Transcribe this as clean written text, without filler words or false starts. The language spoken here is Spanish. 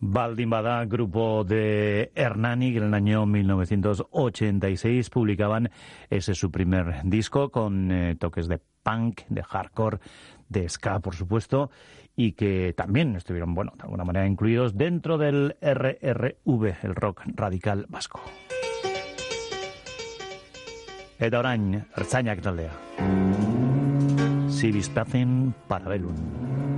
Baldin Bada, grupo de Hernani, que en el año 1986 publicaban ese su primer disco con toques de punk, de hardcore, de ska, por supuesto, y que también estuvieron, bueno, de alguna manera incluidos dentro del RRV, el rock radical vasco. Eta orain, ertzainak taldea. Si bizpazen parabellum.